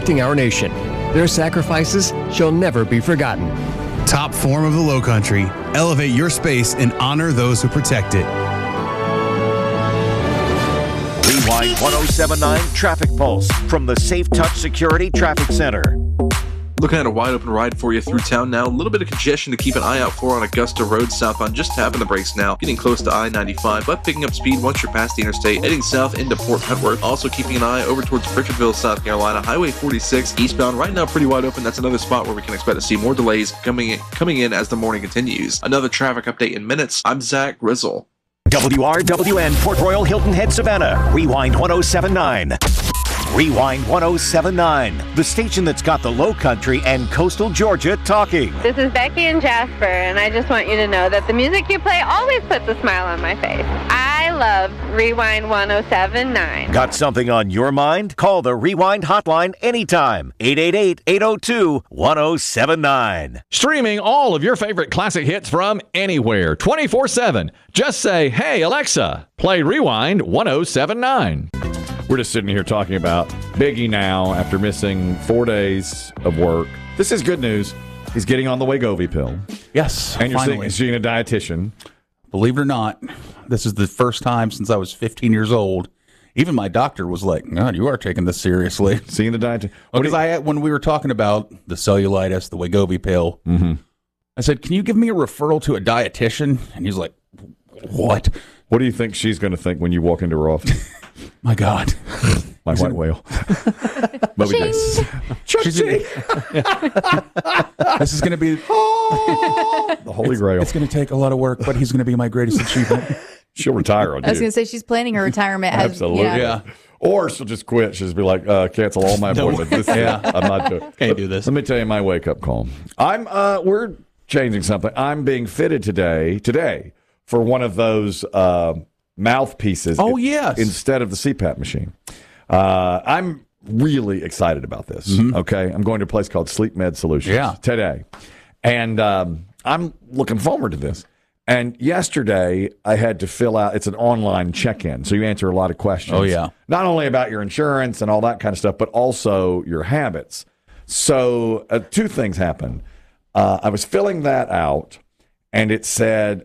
protecting our nation. Their sacrifices shall never be forgotten. Top form of the Lowcountry. Elevate your space and honor those who protect it. Rewind 1079 Traffic Pulse from the Safe Touch Security Traffic Center. Looking at a wide open ride for you through town now. A little bit of congestion to keep an eye out for on Augusta Road southbound. Just tapping the brakes now. Getting close to I-95, but picking up speed once you're past the interstate. Heading south into Port Hentworth. Also keeping an eye over towards Pritchardville, South Carolina. Highway 46 eastbound right now pretty wide open. That's another spot where we can expect to see more delays coming in as the morning continues. Another traffic update in minutes. I'm Zach Grizzle. WRWN Port Royal Hilton Head Savannah. Rewind 1079. Rewind 1079, the station that's got the Lowcountry and coastal Georgia talking. This is Becky and Jasper, and I just want you to know that the music you play always puts a smile on my face. I love Rewind 1079. Got something on your mind? Call the Rewind hotline anytime. 888-802-1079. Streaming all of your favorite classic hits from anywhere, 24/7. Just say, hey, Alexa, play Rewind 1079. We're just sitting here talking about Biggie now after missing 4 days of work. This is good news. He's getting on the Wegovy pill. Yes, and you're finally. seeing a dietitian. Believe it or not, this is the first time since I was 15 years old. Even my doctor was like, "God, you are taking this seriously." Seeing the dietitian. Because when we were talking about the cellulitis, the Wegovy pill, I said, "Can you give me a referral to a dietitian?" And he's like, "What? What do you think she's going to think when you walk into her office?" My God. My white whale. Moby Dice. This is going to be the Holy Grail. It's going to take a lot of work, but he's going to be my greatest achievement. She'll retire on you. I was going to say she's planning her retirement. Absolutely. Yeah. Or she'll just quit. She'll just be like, cancel all my appointments. I'm not doing it. Can't do this. Let me tell you my wake-up call. We're changing something. I'm being fitted today for one of those mouthpieces. Oh, yes. Instead of the CPAP machine. I'm really excited about this. Okay. I'm going to a place called Sleep Med Solutions today. And I'm looking forward to this. And yesterday I had to fill out, it's an online check-in. So you answer a lot of questions. Oh, yeah. Not only about your insurance and all that kind of stuff, but also your habits. So two things happened. I was filling that out and it said,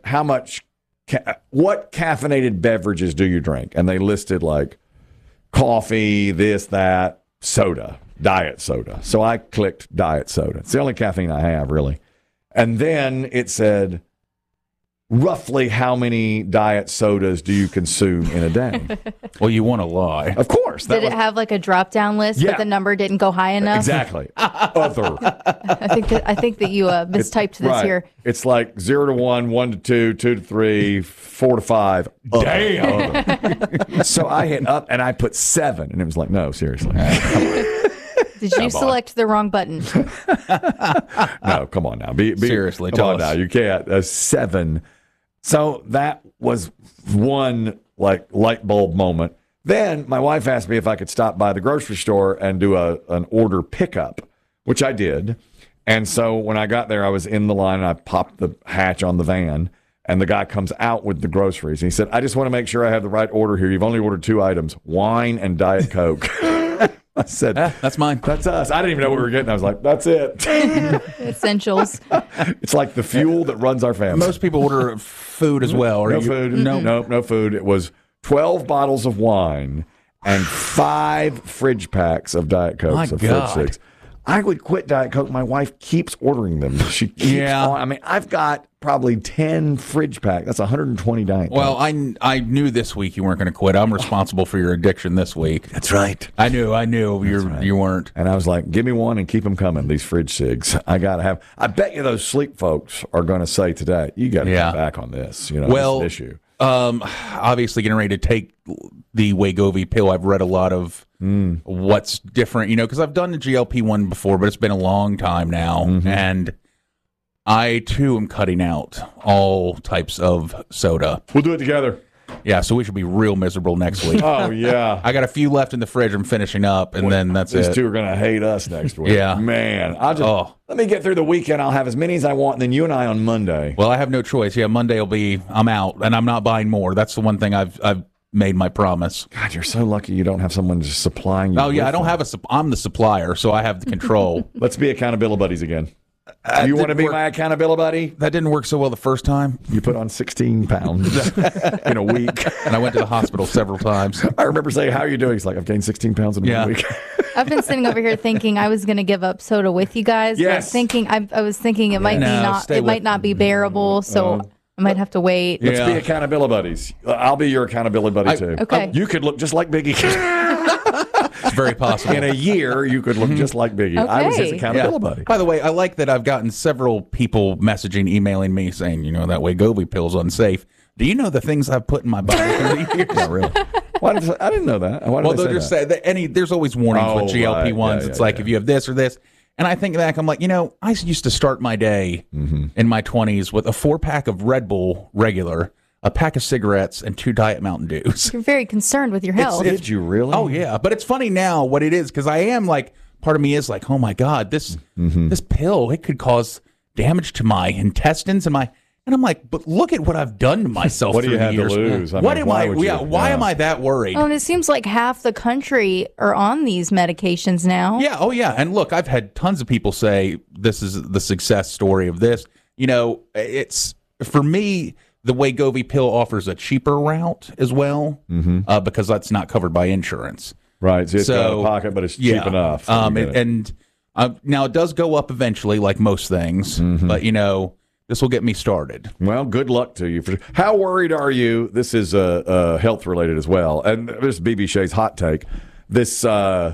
what caffeinated beverages do you drink? And they listed like coffee, this, that, soda, diet soda. So I clicked diet soda. It's the only caffeine I have, really. And then it said, roughly how many diet sodas do you consume in a day? Well, you want to lie. Of course. Did it have like a drop-down list, but the number didn't go high enough? Exactly. Other. I think that you mistyped this here. It's like 0 to 1, 1 to 2, 2 to 3, 4 to 5. Damn. So I hit up and I put 7, and it was like, no, seriously. Did you select the wrong button? No, come on now. Seriously, come on now. You can't. 7. So that was one like light bulb moment. Then my wife asked me if I could stop by the grocery store and do an order pickup, which I did. And so when I got there, I was in the line and I popped the hatch on the van and the guy comes out with the groceries. And he said, I just want to make sure I have the right order here. You've only ordered 2 items, wine and Diet Coke. I said, that's mine. That's us. I didn't even know what we were getting. I was like, that's it. Essentials. It's like the fuel that runs our family. Most people order food as well. No food. No food. It was 12 bottles of wine and 5 fridge packs of Diet Cokes. Fridge sticks. I would quit Diet Coke. My wife keeps ordering them. She keeps on. I mean, I've got probably 10 fridge packs. That's 120 Diet Coke. Well, I knew this week you weren't going to quit. I'm responsible for your addiction this week. That's right. I knew you weren't. And I was like, give me one and keep them coming, these fridge cigs. I got to have. I bet you those sleep folks are going to say today, you got to come back on this. You know, well, this issue. Obviously getting ready to take the Wegovy pill. I've read a lot of what's different, because I've done the GLP-1 before, but it's been a long time now. And I, too, am cutting out all types of soda. We'll do it together. Yeah, so we should be real miserable next week. Oh, yeah. I got a few left in the fridge. I'm finishing up, and then that's These it. two are going to hate us next week. Yeah. Man, let me get through the weekend. I'll have as many as I want, and then you and I on Monday. Well, I have no choice. Yeah, Monday will be, I'm out, and I'm not buying more. That's the one thing I've made my promise. God, you're so lucky you don't have someone just supplying you. Oh yeah, I don't have I'm the supplier, so I have the control. Let's be accountability buddies again. You want to be my accountability buddy? That didn't work so well the first time. You put on 16 pounds in a week. And I went to the hospital several times. I remember saying, how are you doing? He's like, I've gained 16 pounds in 1 week. I've been sitting over here thinking I was going to give up soda with you guys. Yes. I was thinking it might not be bearable, so I might have to wait. Let's be accountability buddies. I'll be your accountability buddy too. Okay. You could look just like Biggie. It's very possible. In a year, you could look just like Biggie. Okay. I was his accountability buddy. By the way, I like that I've gotten several people messaging, emailing me saying, that Wegovy pill's unsafe. Do you know the things I've put in my body through the years? Yeah, really. I didn't know that. Why did they'll just say that there's always warnings with GLP-1s. Right. It's like if you have this or this. And I think back, I'm like, I used to start my day in my 20s with a 4-pack of Red Bull regular, a pack of cigarettes, and 2 Diet Mountain Dews. You're very concerned with your health. Did you really? Oh, yeah. But it's funny now what it is, because I am like, part of me is like, oh, my God, this pill, it could cause damage to my intestines and I'm like, but look at what I've done to myself. What do you have years. to lose? Why am I that worried? Oh, and it seems like half the country are on these medications now. Yeah. Oh, yeah. And look, I've had tons of people say this is the success story of this. It's for me, the Wegovy pill offers a cheaper route as well because that's not covered by insurance. Right. So it's out of pocket, but it's cheap enough. Now it does go up eventually, like most things, but this will get me started. Well, good luck to you. How worried are you? This is health related as well. And this is BB Shea's hot take. This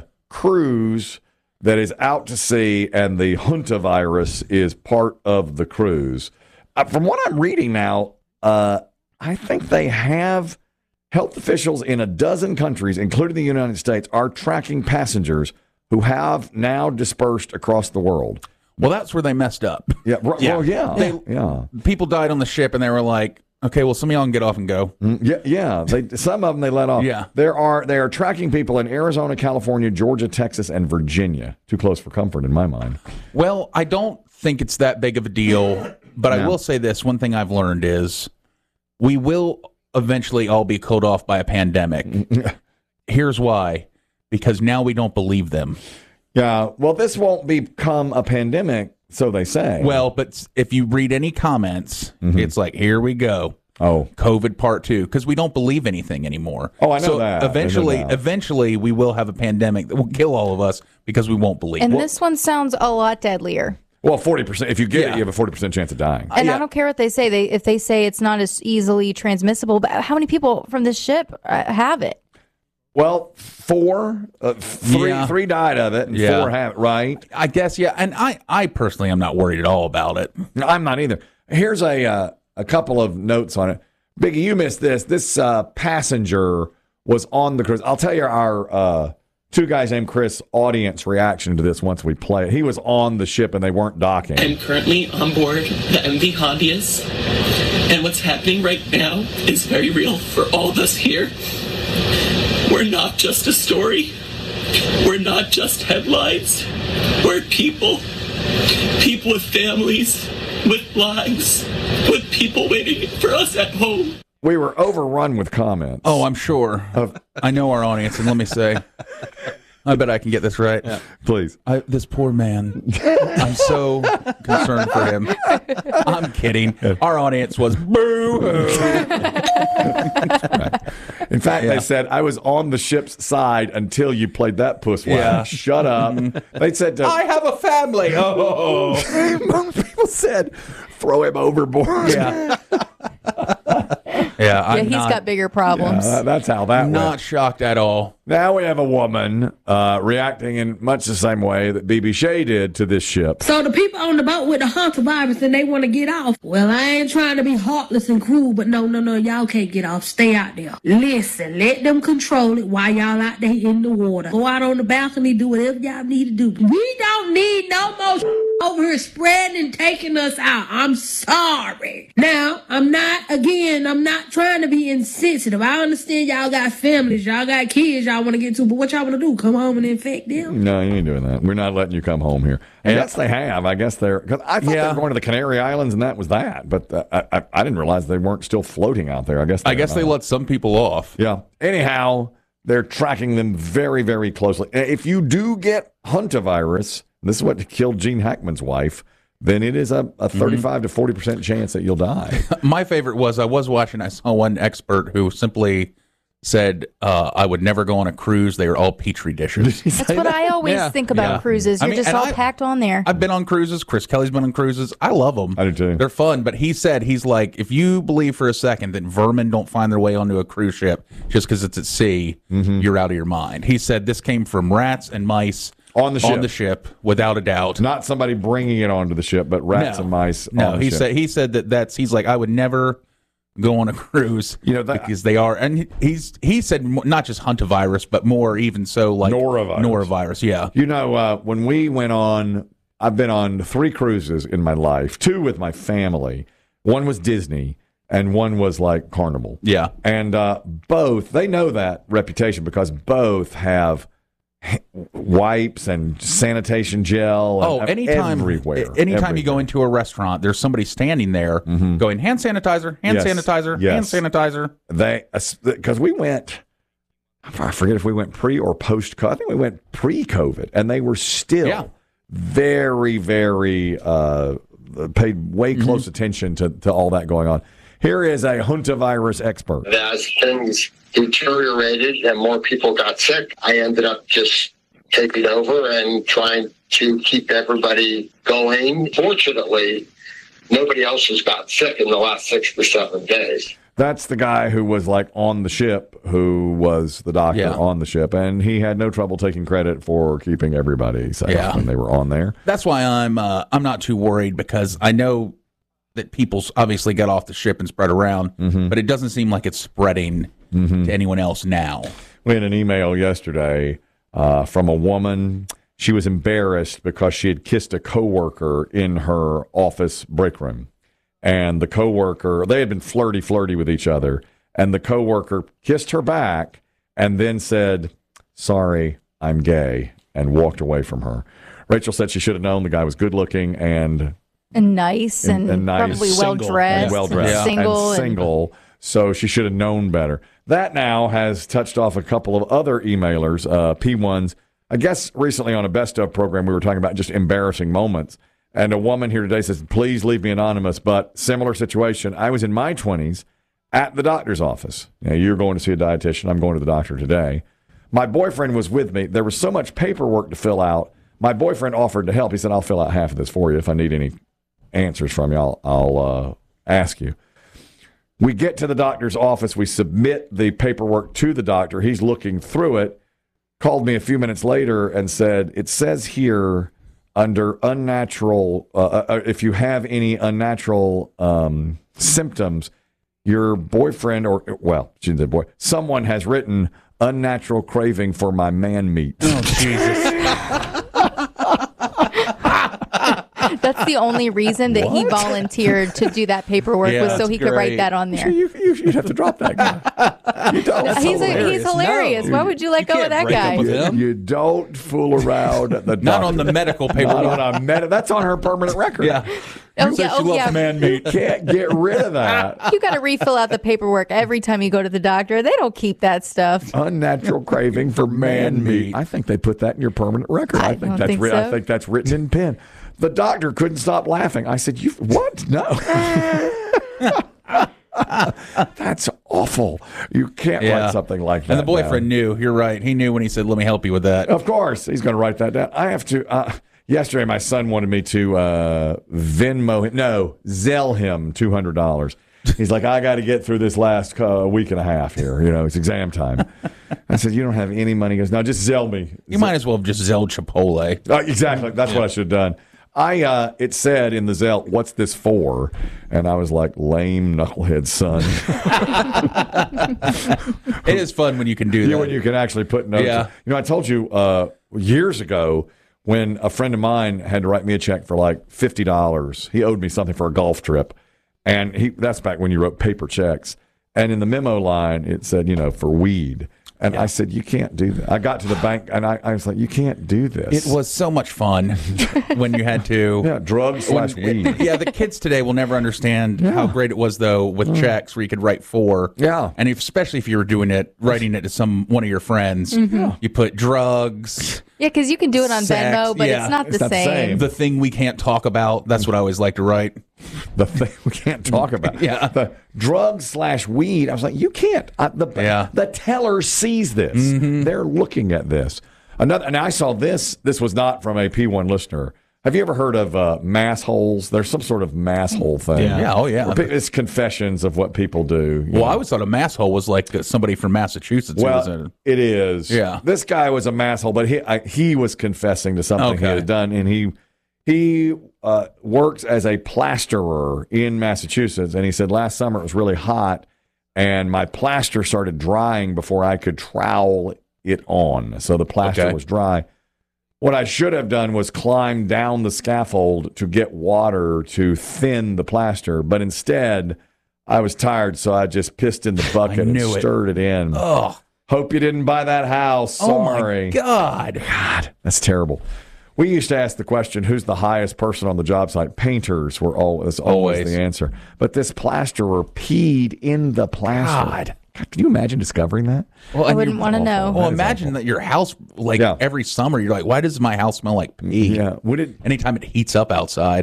cruise that is out to sea and the Hunta virus is part of the cruise. From what I'm reading now, I think they have health officials in a dozen countries, including the United States, are tracking passengers who have now dispersed across the world. Well, that's where they messed up. Yeah. Well, yeah. People died on the ship, and they were like, okay, well, some of y'all can get off and go. Yeah. Some of them they let off. Yeah. They are tracking people in Arizona, California, Georgia, Texas, and Virginia. Too close for comfort in my mind. Well, I don't think it's that big of a deal, but I will say this. One thing I've learned is we will eventually all be killed off by a pandemic. Here's why. Because now we don't believe them. Yeah, well, this won't become a pandemic, so they say. Well, but if you read any comments, it's like, here we go. Oh, COVID part 2, because we don't believe anything anymore. Oh, I know that. Eventually, we will have a pandemic that will kill all of us because we won't believe. And this one sounds a lot deadlier. Well, 40%. If you get it, you have a 40% chance of dying. And I don't care what they say. If they say it's not as easily transmissible, but how many people from this ship have it? Well, 4, 3 died of it, and 4 have it, right? I guess, yeah. And I personally am not worried at all about it. No, I'm not either. Here's a couple of notes on it. Biggie, you missed this. This passenger was on the cruise. I'll tell you our 2 guys named Chris audience reaction to this once we play it. He was on the ship, and they weren't docking. I'm currently on board the MV Hondius, and what's happening right now is very real for all of us here. We're not just a story. We're not just headlines. We're people with families, with lives, with people waiting for us at home. We were overrun with comments. Oh, I'm sure. I know our audience, and let me say, I bet I can get this right. Yeah. Please. This poor man. I'm so concerned for him. I'm kidding. Our audience was boo-hoo. In fact, they said, I was on the ship's side until you played that puss whack. Yeah. Shut up. They said, I have a family. Oh. People said, throw him overboard. Yeah. He's got bigger problems. Yeah, that's how that went. Not shocked at all. Now we have a woman reacting in much the same way that BB Shea did to this ship. So the people on the boat with the Hunta virus and they want to get off. Well, I ain't trying to be heartless and cruel, but no, y'all can't get off. Stay out there. Listen, let them control it while y'all out there in the water. Go out on the balcony, do whatever y'all need to do. We don't need no more over here spreading and taking us out. I'm sorry. Now, I'm not trying to be insensitive. I understand y'all got families, y'all got kids, y'all y'all want to get to. But what y'all want to do? Come home and infect them? No, you ain't doing that. We're not letting you come home here. I guess they have. I guess they're. Cause I thought they were going to the Canary Islands, and that was that. But I didn't realize they weren't still floating out there. I guess they let some people off. Yeah. Anyhow, they're tracking them very, very closely. If you do get hantavirus, this is what killed Gene Hackman's wife, then it is a 35 to 40% chance that you'll die. My favorite was I saw one expert who simply said, I would never go on a cruise. They are all Petri dishes. That's what I always think about cruises. You're just all packed on there. I've been on cruises. Chris Kelly's been on cruises. I love them. I do too. They're fun. But he's like, if you believe for a second that vermin don't find their way onto a cruise ship just because it's at sea, you're out of your mind. He said this came from rats and mice on the ship, without a doubt. Not somebody bringing it onto the ship, but rats and mice. On the ship. He said he's like, I would never go on a cruise, because they are, and he said not just hantavirus, but more even so like norovirus. Yeah, when we went on, I've been on 3 cruises in my life, 2 with my family. One was Disney, and one was like Carnival. Yeah, and both, they know that reputation because both have wipes and sanitation gel. Anytime you go into a restaurant, there's somebody standing there going, hand sanitizer, sanitizer, hand sanitizer. Because we went, I forget if we went pre or post. I think we went pre-COVID, and they were still very, very paid way close attention to all that going on. Here is a hantavirus expert. As things deteriorated and more people got sick, I ended up just taking over and trying to keep everybody going. Fortunately, nobody else has got sick in the last 6 to 7 days. That's the guy who was like on the ship, who was the doctor on the ship, and he had no trouble taking credit for keeping everybody safe when they were on there. That's why I'm not too worried, because I know that people obviously got off the ship and spread around, but it doesn't seem like it's spreading to anyone else now. We had an email yesterday from a woman. She was embarrassed because she had kissed a coworker in her office break room. And the coworker, they had been flirty with each other, and the coworker kissed her back and then said, "Sorry, I'm gay," and walked away from her. Rachel said she should have known the guy was good looking and nice and probably well dressed, and single. So she should have known better. That now has touched off a couple of other emailers, P1s. I guess recently on a Best Of program, we were talking about just embarrassing moments. And a woman here today says, please leave me anonymous, but similar situation. I was in my 20s at the doctor's office. You're going to see a dietitian. I'm going to the doctor today. My boyfriend was with me. There was so much paperwork to fill out. My boyfriend offered to help. He said, I'll fill out half of this for you. If I need any answers from you, I'll ask you. We get to the doctor's office. We submit the paperwork to the doctor. He's looking through it, called me a few minutes later and said, it says here under unnatural, if you have any unnatural symptoms, your boyfriend she didn't say boy, someone has written unnatural craving for my man meat. Oh, Jesus. That's the only reason that he volunteered to do that paperwork was so he could write that on there. You'd have to drop that guy. He's hilarious. No. Why would you let go of that guy? You don't fool around at the doctor. Not on the medical paperwork. That's on her permanent record. Yeah. She loves man meat. Can't get rid of that. You got to refill out the paperwork every time you go to the doctor. They don't keep that stuff. Unnatural craving for man meat. I think they put that in your permanent record. I think that's written in pen. The doctor couldn't stop laughing. I said, "You what? No." That's awful. You can't write something like that. And the boyfriend knew. You're right. He knew when he said, "Let me help you with that." Of course. He's going to write that down. I have to... yesterday, my son wanted me to Zelle him $200. He's like, I got to get through this last week and a half here. It's exam time. I said, you don't have any money? He goes, no, just Zelle me. You might as well have just Zelled Chipotle. Exactly. That's what I should have done. It said in the Zelle, what's this for? And I was like, lame knucklehead son. It is fun when you can do that. When you can actually put notes. Yeah. I told you years ago when a friend of mine had to write me a check for like $50. He owed me something for a golf trip. And that's back when you wrote paper checks. And in the memo line, it said, for weed. And I said, you can't do that. I got to the bank, and I was like, you can't do this. It was so much fun when you had to. Yeah, drugs/weed. Yeah, the kids today will never understand how great it was, though, with checks where you could write 4. Yeah. And especially if you were writing it to one of your friends, you put drugs. Yeah, because you can do it on sex, Venmo, but it's not the same. The thing we can't talk about. That's what I always like to write. The thing we can't talk about. Yeah. The drugs/weed. I was like, you can't. The teller sees this. They're looking at this. And I saw this. This was not from a P1 listener. Have you ever heard of mass holes? There's some sort of mass hole thing. Yeah. Oh, yeah. It's confessions of what people do. Well, I always thought a mass hole was like somebody from Massachusetts. Well, it is. Yeah. This guy was a mass hole, but he was confessing to something he had done, and he works as a plasterer in Massachusetts, and he said last summer it was really hot, and my plaster started drying before I could trowel it on, so the plaster was dry. What I should have done was climb down the scaffold to get water to thin the plaster, but instead I was tired, so I just pissed in the bucket and stirred it in. Oh, hope you didn't buy that house. Sorry. Oh my God, that's terrible. We used to ask the question, who's the highest person on the job site? Painters were always the answer. But this plasterer peed in the plaster. God, can you imagine discovering that? Well, I wouldn't want to know. Well, imagine that your house, every summer, you're like, why does my house smell like pee? Yeah. Anytime it heats up outside.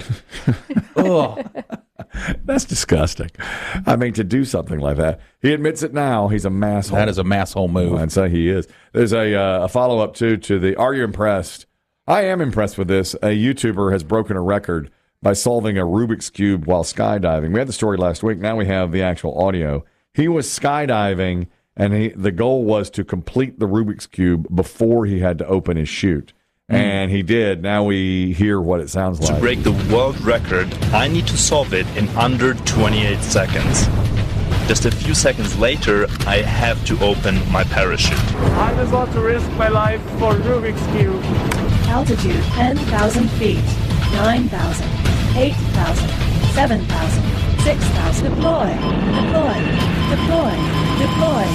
Oh, that's disgusting. I mean, to do something like that. He admits it now. He's a mass hole. That is a mass hole move. I'd say he is. There's a follow-up, too, to the Are You Impressed? I am impressed with this. A YouTuber has broken a record by solving a Rubik's Cube while skydiving. We had the story last week. Now we have the actual audio. He was skydiving, and the goal was to complete the Rubik's Cube before he had to open his chute. And he did. Now we hear what it sounds like. To break the world record, I need to solve it in under 28 seconds. Just a few seconds later, I have to open my parachute. I'm about to risk my life for Rubik's Cube. Altitude 10,000 feet, 9,000, 8,000, 7,000, 6,000. Deploy, deploy, deploy, deploy.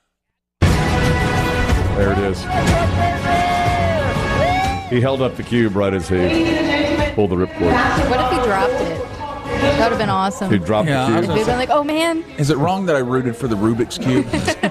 There it is. He held up the cube right as he pulled the ripcord. What if he dropped it? That would have been awesome. He dropped the cube. They'd been like, oh, man. Is it wrong that I rooted for the Rubik's Cube?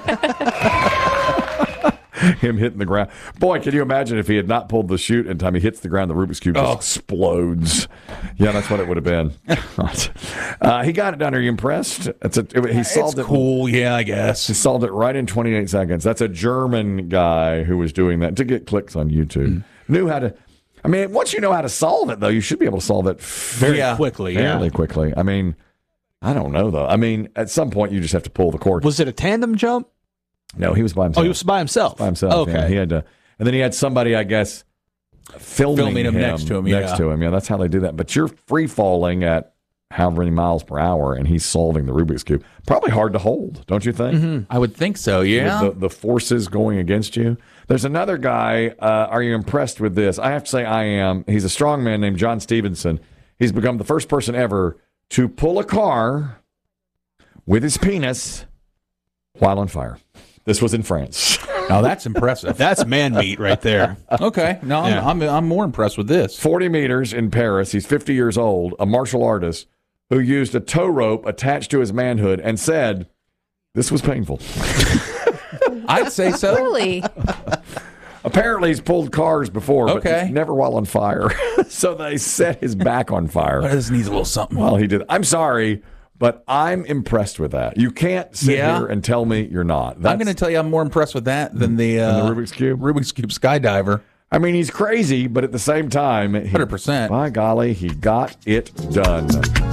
Him hitting the ground. Boy, can you imagine if he had not pulled the chute in time, he hits the ground, the Rubik's Cube just explodes. Yeah, that's what it would have been. He got it done. Are you impressed? He solved it. Cool, yeah, I guess. He solved it right in 28 seconds. That's a German guy who was doing that to get clicks on YouTube. Knew how to. I mean, once you know how to solve it, though, you should be able to solve it very quickly. Fairly quickly. I mean, I don't know, though. I mean, at some point, you just have to pull the cord. Was it a tandem jump? No, he was by himself. Oh, he was by himself? By himself, okay. Yeah. He had to, and then he had somebody, I guess, filming him next to him. Yeah, that's how they do that. But you're free falling at however many miles per hour, and he's solving the Rubik's Cube. Probably hard to hold, don't you think? Mm-hmm. I would think so, yeah. With the forces going against you. There's another guy. Are you impressed with this? I have to say I am. He's a strong man named John Stevenson. He's become the first person ever to pull a car with his penis while on fire. This was in France. Now that's impressive. That's man meat right there. Okay. No, I'm more impressed with this. 40 meters in Paris. He's 50 years old, a martial artist who used a tow rope attached to his manhood and said, this was painful. I'd say so. Really? Apparently he's pulled cars before, but never while on fire. So they set his back on fire. Well, this needs a little something. Well, he did. I'm sorry, but I'm impressed with that. You can't sit here and tell me you're not. I'm going to tell you I'm more impressed with that than the Rubik's Cube? Rubik's Cube skydiver. I mean, he's crazy, but at the same time, 100%. By golly, he got it done.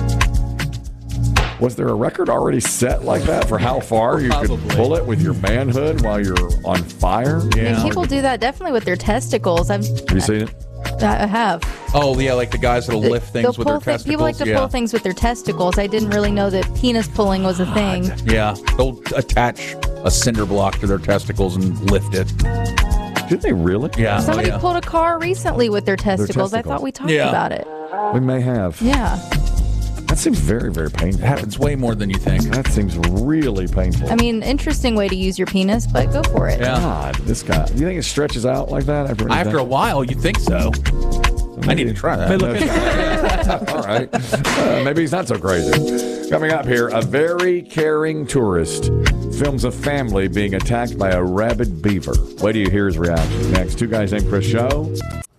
Was there a record already set like that for how far you could pull it with your manhood while you're on fire? Yeah. People do that definitely with their testicles. Have you seen it? I have. Oh, yeah, like the guys that'll lift things with their testicles. People like to pull things with their testicles. I didn't really know that penis pulling was a thing. Yeah, they'll attach a cinder block to their testicles and lift it. Did they really? Yeah. Somebody pulled a car recently with their testicles. I thought we talked about it. We may have. Yeah. That seems very, very painful. It happens way more than you think. That seems really painful. I mean, interesting way to use your penis, but go for it. Yeah. God, this guy. You think it stretches out like that After a while, you'd think so. I need to try that. All right. Maybe he's not so crazy. Coming up here, a very caring tourist films a family being attacked by a rabid beaver. Wait till you hear his reaction. Next, Two Guys Named Chris show.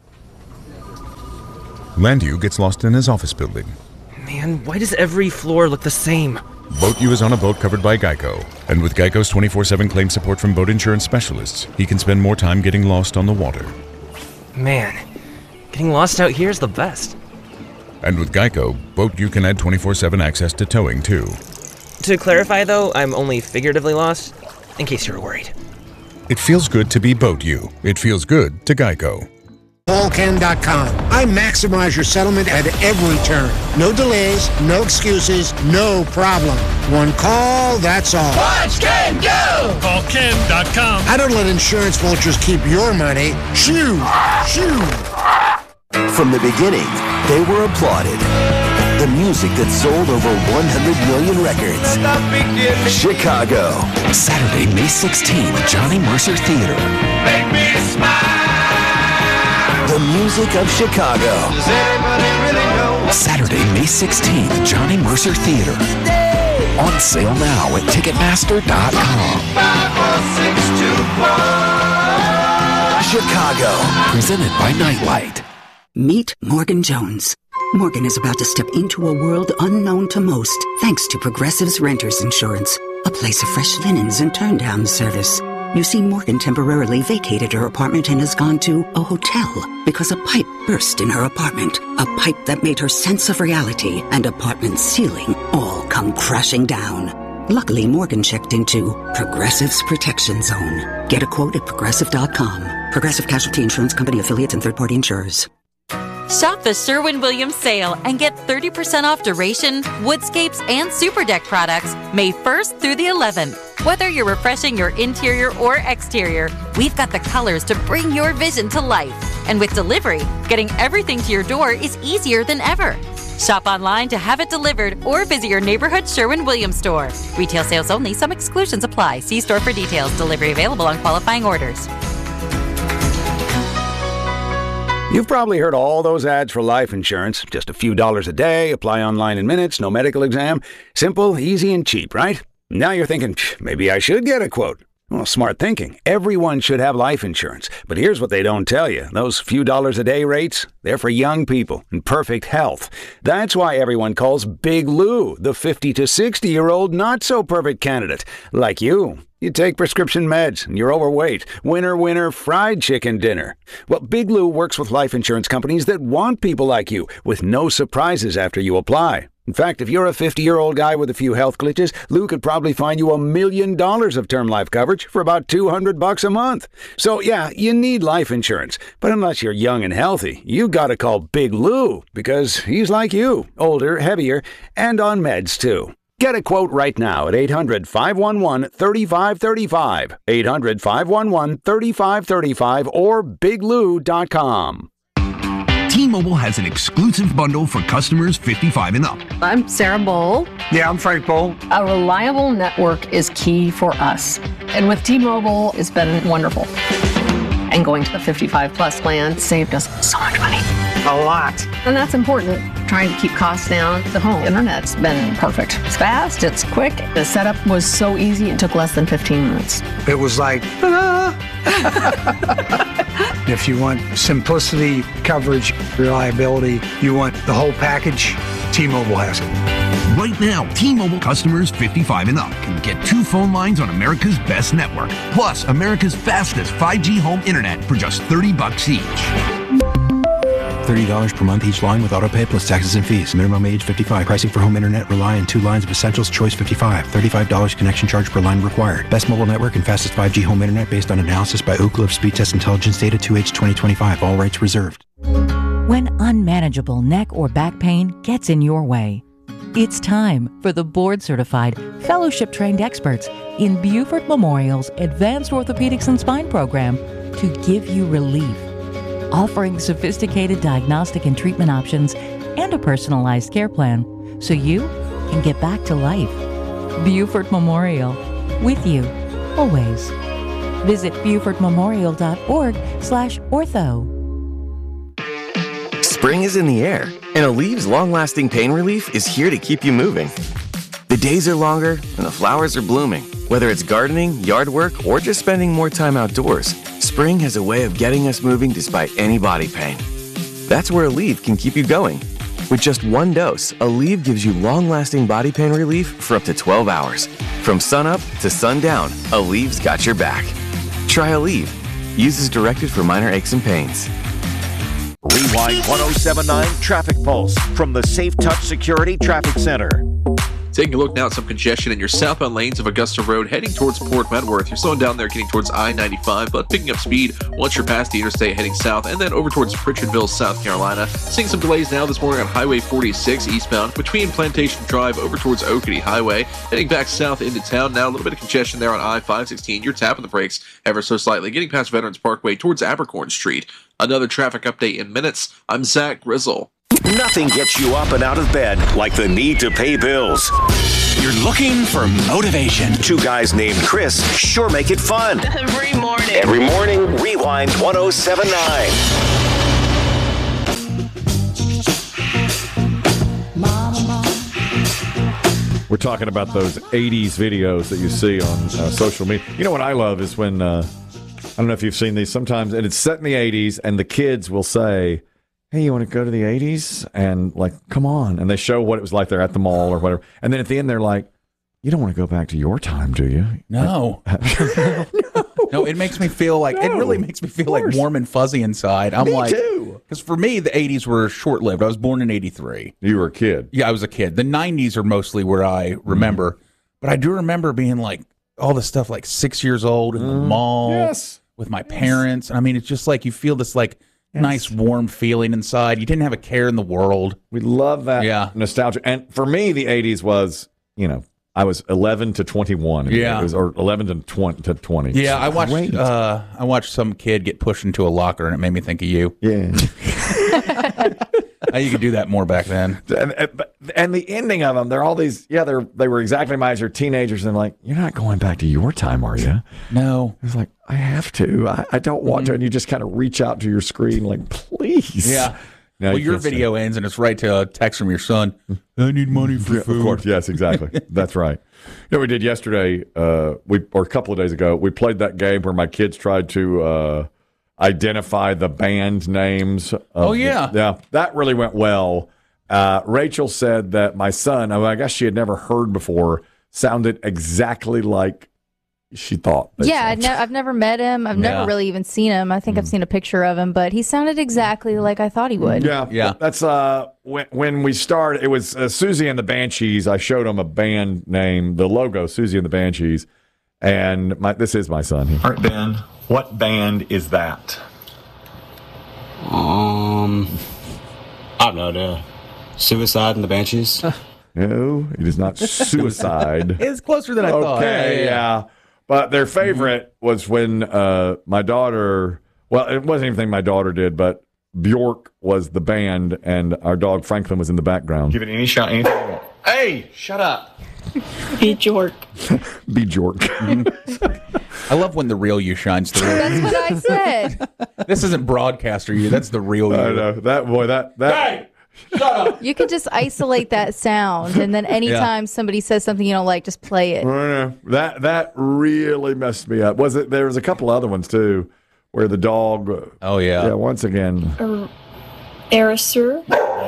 Landu gets lost in his office building. Man, why does every floor look the same? Boat U is on a boat covered by Geico. And with Geico's 24/7 claim support from boat insurance specialists, he can spend more time getting lost on the water. Man, getting lost out here is the best. And with Geico, Boat U can add 24/7 access to towing, too. To clarify, though, I'm only figuratively lost, in case you were worried. It feels good to be Boat U. It feels good to Geico. Paulken.com. I maximize your settlement at every turn. No delays, no excuses, no problem. One call, that's all. Watch Ken go! Paulken.com. I don't let insurance vultures keep your money. Shoo! Shoo! From the beginning, they were applauded. The music that sold over 100 million records. Chicago. Saturday, May 16th, Johnny Mercer Theater. Make me smile. The music of Chicago. Does anybody really know? Saturday, May 16th, Johnny Mercer Theater. On sale now at Ticketmaster.com. 54624. Chicago. Presented by Nightlight. Meet Morgan Jones. Morgan is about to step into a world unknown to most, thanks to Progressive's Renters Insurance, a place of fresh linens and turn-down service. You see, Morgan temporarily vacated her apartment and has gone to a hotel because a pipe burst in her apartment. A pipe that made her sense of reality and apartment ceiling all come crashing down. Luckily, Morgan checked into Progressive's Protection Zone. Get a quote at Progressive.com. Progressive Casualty Insurance Company affiliates and third-party insurers. Shop the Sherwin-Williams sale and get 30% off Duration, Woodscapes, and Super Deck products May 1st through the 11th. Whether you're refreshing your interior or exterior, we've got the colors to bring your vision to life. And with delivery, getting everything to your door is easier than ever. Shop online to have it delivered or visit your neighborhood Sherwin-Williams store. Retail sales only. Some exclusions apply. See store for details. Delivery available on qualifying orders. You've probably heard all those ads for life insurance. Just a few dollars a day, apply online in minutes, no medical exam. Simple, easy, and cheap, right? Now you're thinking, maybe I should get a quote. Well, smart thinking. Everyone should have life insurance. But here's what they don't tell you. Those few dollars a day rates, they're for young people in perfect health. That's why everyone calls Big Lou the 50 to 60-year-old not-so-perfect candidate, like you. You take prescription meds, and you're overweight. Winner, winner, fried chicken dinner. Well, Big Lou works with life insurance companies that want people like you, with no surprises after you apply. In fact, if you're a 50-year-old guy with a few health glitches, Lou could probably find you $1 million of term life coverage for about $200 a month. So, yeah, you need life insurance. But unless you're young and healthy, you gotta call Big Lou, because he's like you, older, heavier, and on meds, too. Get a quote right now at 800-511-3535, 800-511-3535, or biglou.com. T-Mobile has an exclusive bundle for customers 55 and up. I'm Sarah Bowl. Yeah, I'm Frank Bowl. A reliable network is key for us. And with T-Mobile, it's been wonderful. And going to the 55 plus plan saved us so much money. A lot. And that's important. Trying to keep costs down. The home internet's been perfect. It's fast, it's quick. The setup was so easy, it took less than 15 minutes. It was like, ta-da! If you want simplicity, coverage, reliability, you want the whole package, T-Mobile has it. Right now, T-Mobile customers 55 and up can get 2 phone lines on America's best network, plus America's fastest 5G home internet for just $30 each. $30 per month each line with autopay plus taxes and fees. Minimum age 55. Pricing for home internet rely on 2 lines of Essentials Choice 55. $35 connection charge per line required. Best mobile network and fastest 5G home internet based on analysis by Ookla of Speed Test Intelligence data 2H 2025. All rights reserved. When unmanageable neck or back pain gets in your way, it's time for the board-certified, fellowship-trained experts in Buford Memorial's Advanced Orthopedics and Spine program to give you relief. Offering sophisticated diagnostic and treatment options and a personalized care plan, so you can get back to life. Buford Memorial, with you, always. Visit BufordMemorial.org/ortho. Spring is in the air, and Alev's long-lasting pain relief is here to keep you moving. The days are longer, and the flowers are blooming. Whether it's gardening, yard work, or just spending more time outdoors, spring has a way of getting us moving despite any body pain. That's where Aleve can keep you going. With just one dose, Aleve gives you long-lasting body pain relief for up to 12 hours. From sunup to sundown, Aleve's got your back. Try Aleve. Use as directed for minor aches and pains. Rewind 1079 Traffic Pulse from the Safe Touch Security Traffic Center. Taking a look now at some congestion in your southbound lanes of Augusta Road heading towards Port Medworth. You're slowing down there getting towards I-95, but picking up speed once you're past the interstate heading south and then over towards Pritchardville, South Carolina. Seeing some delays now this morning on Highway 46 eastbound between Plantation Drive over towards Oakity Highway. Heading back south into town now, a little bit of congestion there on I-516. You're tapping the brakes ever so slightly, getting past Veterans Parkway towards Abercorn Street. Another traffic update in minutes. I'm Zach Grizzle. Nothing gets you up and out of bed like the need to pay bills. You're looking for motivation. Two guys named Chris sure make it fun. Every morning. Every morning, Rewind 1079. We're talking about those 80s videos that you see on social media. You know what I love is when, I don't know if you've seen these sometimes, and it's set in the 80s, and the kids will say, hey, you want to go to the 80s? And like, come on. And they show what it was like there at the mall or whatever. And then at the end, they're like, you don't want to go back to your time, do you? No. No, it makes me feel like, it really makes me feel like warm and fuzzy inside. I'm Me too. Because for me, the 80s were short-lived. I was born in 83. You were a kid. Yeah, I was a kid. The 90s are mostly where I remember. But I do remember being like, all the stuff like 6 years old in the mall with my parents. And I mean, it's just like you feel this like, nice warm feeling inside. You didn't have a care in the world. We love that nostalgia. And for me, the 80s was, you know, I was 11 to 21. Yeah. It was, or 11 to 20. Yeah, I watched some kid get pushed into a locker, and it made me think of you. Yeah. You could do that more back then. And the ending of them, they're all these, they were exactly my age. They're teenagers, and like, you're not going back to your time, are you? No. It's like, I have to. I don't want to. And you just kind of reach out to your screen like, please. Yeah. No, well, your video ends, and it's right to a text from your son. I need money for food. Of course, yes, exactly. That's right. You know, we did yesterday, or a couple of days ago, we played that game where my kids tried to identify the band names. Yeah, that really went well. Rachel said that my son, I guess she had never heard before, sounded exactly like she thought. I've never met him. I've never really even seen him. I think I've seen a picture of him, but he sounded exactly like I thought he would. Yeah. That's when we started. It was Susie and the Banshees. I showed him a band name, the logo, Susie and the Banshees, and this is my son. All right, Ben. What band is that? I don't know. Suicide and the Banshees. No, it is not Suicide. It's closer than I thought. Okay, yeah. But their favorite was when my daughter, well, it wasn't anything my daughter did, but Bjork was the band, and our dog Franklin was in the background. Give it any shot, anything you want. Hey, shut up. Be Jork. Be Jork. I love when the real you shines through. That's what I said. This isn't broadcaster you. That's the real you. I know. That. Hey! Shut up. You could just isolate that sound, and then anytime somebody says something you don't like, just play it. That really messed me up. There was a couple other ones too, where the dog. Oh yeah. Yeah. Once again. Arisur.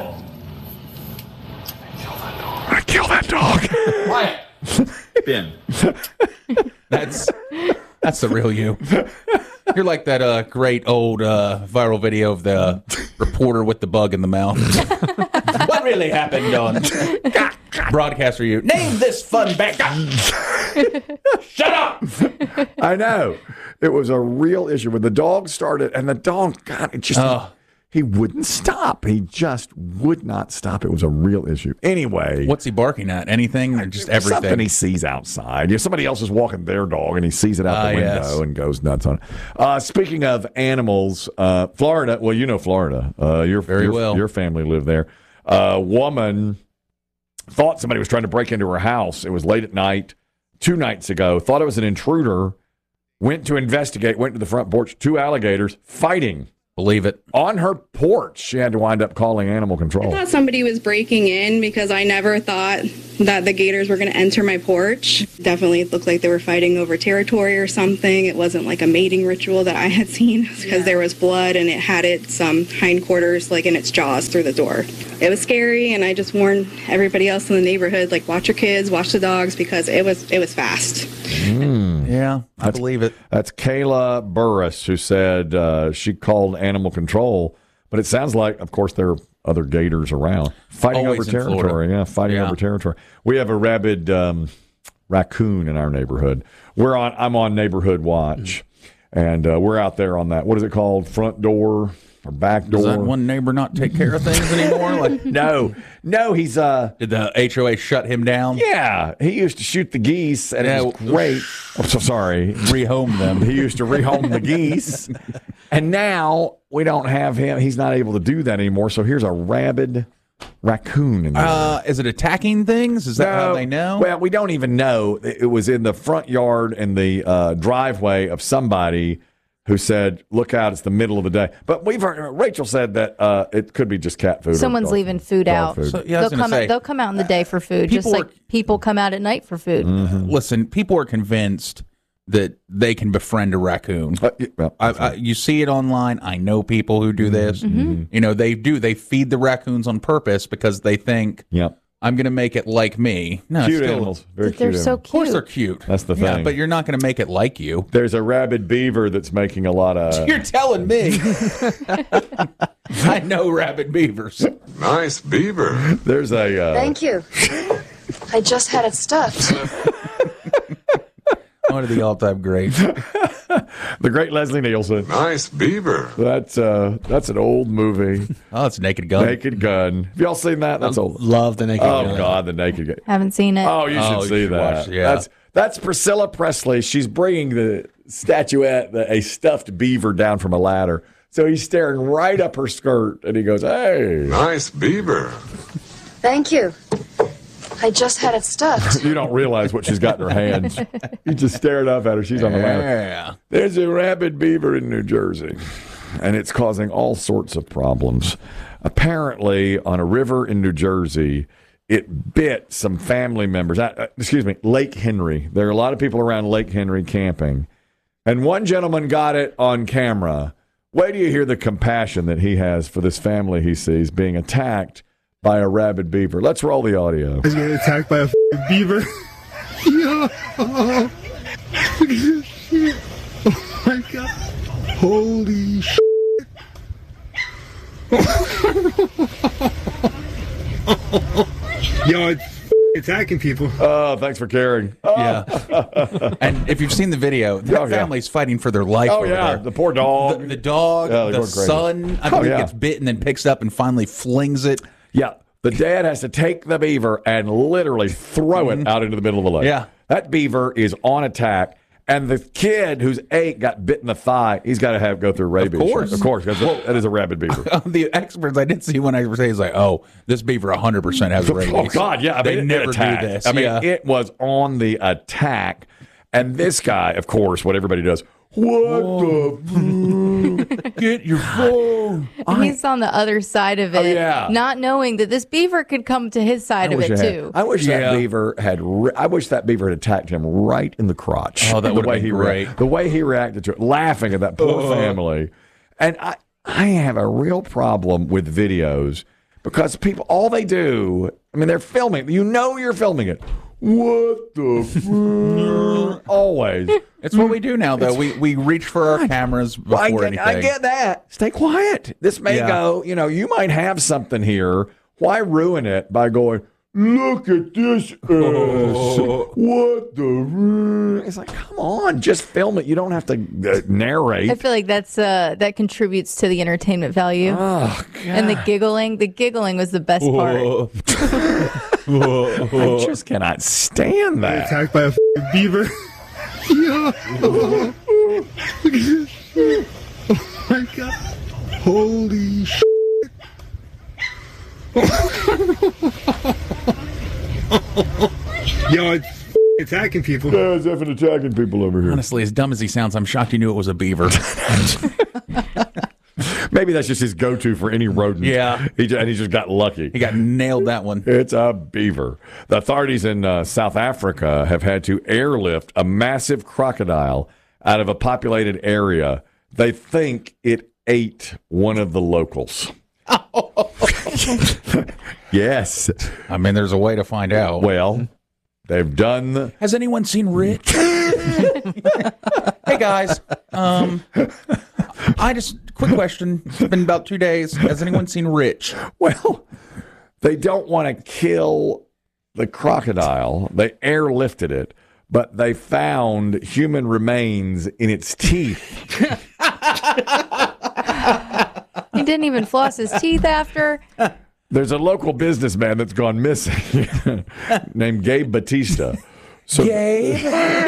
I kill that dog. Quiet. Ben. That's the real you. You're like that great old viral video of the reporter with the bug in the mouth. What really happened on broadcaster you? Name this fun back. Shut up. I know. It was a real issue when the dog started, and the dog, God, it just, he wouldn't stop. He just would not stop. It was a real issue. Anyway. What's he barking at? Anything or just everything? Something he sees outside. Somebody else is walking their dog, and he sees it out the window and goes nuts on it. Speaking of animals, Florida, well, you know Florida. Your family lived there. A woman thought somebody was trying to break into her house. It was late at night, 2 nights ago. Thought it was an intruder. Went to investigate, went to the front porch, 2 alligators fighting. Believe it. On her porch, she had to wind up calling animal control. I thought somebody was breaking in because I never thought that the gators were going to enter my porch. Definitely it looked like they were fighting over territory or something. It wasn't like a mating ritual that I had seen because there was blood and it had its hindquarters like in its jaws through the door. It was scary, and I just warned everybody else in the neighborhood, like, watch your kids, watch the dogs, because it was fast. Yeah, I believe it. That's Kayla Burris, who said she called animal control, but it sounds like, of course, there are other gators around fighting Always over in territory. Florida. Yeah, fighting over territory. We have a rabid raccoon in our neighborhood. I'm on neighborhood watch, and we're out there on that. What is it called? Front door or back door? Does that one neighbor not take care of things anymore? Like, no, he's Did the HOA shut him down? Yeah, he used to shoot the geese, and it was great. I'm so sorry. Rehome them. He used to rehome the geese, and now we don't have him. He's not able to do that anymore. So here's a rabid raccoon in there. Is it attacking things? Is that how they know? Well, we don't even know. It was in the front yard and the driveway of somebody who said, "Look out! It's the middle of the day." But we've heard Rachel said that it could be just cat food. Someone's leaving food out. Food. So, yeah, They'll come out in the day for food, just like people come out at night for food. Listen, people are convinced that they can befriend a raccoon. You see it online. I know people who do this. You know, they do. They feed the raccoons on purpose because they think, I'm going to make it like me. No, Cute it's still, animals. Very They're cute so animals. Of course they're cute. That's the Yeah, thing. but you're not going to make it like you. There's a rabid beaver that's making a lot of... You're telling me. I know rabid beavers. Nice beaver. There's a... Thank you. I just had it stuffed. One of the all-time greats. The great Leslie Nielsen. Nice beaver. That's an old movie. Oh, it's Naked Gun. Naked Gun. Have y'all seen that? That's old. Love the Naked Gun. Oh God, the Naked Gun. Haven't seen it. Oh, you should see that. watch it, yeah. That's Priscilla Presley. She's bringing the statuette, a stuffed beaver, down from a ladder. So he's staring right up her skirt, and he goes, "Hey, nice beaver." Thank you. I just had it stuffed. You don't realize what she's got in her hands. You just stared up at her. She's on the ladder. Yeah. There's a rabid beaver in New Jersey, and it's causing all sorts of problems. Apparently, on a river in New Jersey, it bit some family members. Lake Henry. There are a lot of people around Lake Henry camping, and one gentleman got it on camera. Wait till you hear the compassion that he has for this family he sees being attacked by a rabid beaver. Let's roll the audio. I was getting attacked by a beaver. Yo. Look at this shit. Oh my God. Holy shit. Yo, it's attacking people. Oh, thanks for caring. Yeah. And if you've seen the video, the family's fighting for their life. Oh, over yeah. there. The poor dog. The dog, Yeah, they're the going crazy. son, I believe, gets bit and then picks it up and finally flings it. Yeah. The dad has to take the beaver and literally throw it out into the middle of the lake. Yeah. That beaver is on attack. And the kid who's 8 got bit in the thigh. He's got to go through rabies. Of course, because that is a rabid beaver. The experts I did see when I say is like, oh, this beaver 100% has rabies. Oh, God, yeah. They never do attacked. this. I mean, it was on the attack. And this guy, of course, what everybody does, what the get your phone. And he's on the other side of it, yeah. not knowing that this beaver could come to his side of it too. I wish that beaver had. I wish that beaver had attacked him right in the crotch. Oh, that would have been great. The way he reacted to it, laughing at that poor family. And I have a real problem with videos because people, all they do, I mean, they're filming. You know, you're filming it. What the always. It's what we do now, though. We reach for our cameras before anything. I get that. Stay quiet. This may go, you might have something here. Why ruin it by going, look at this ass. What the... It's like, come on, just film it. You don't have to narrate. I feel like that contributes to the entertainment value. Oh, God. And the giggling. The giggling was the best part. I just cannot stand that. Attacked by a beaver. Yo. Look at this shit. Oh my God. Holy shit. Yo, it's attacking people. Yeah, it's definitely attacking people over here. Honestly, as dumb as he sounds, I'm shocked he knew it was a beaver. Maybe that's just his go-to for any rodent. Yeah. He just got lucky. He got nailed that one. It's a beaver. The authorities in South Africa have had to airlift a massive crocodile out of a populated area. They think it ate one of the locals. Yes. I mean, there's a way to find out. Well, they've done... Has anyone seen Rich? Hey, guys. Quick question. It's been about 2 days. Has anyone seen Rich? Well, they don't want to kill the crocodile. They airlifted it, but they found human remains in its teeth. He didn't even floss his teeth after. There's a local businessman that's gone missing named Gabe Batista. So, Gabe?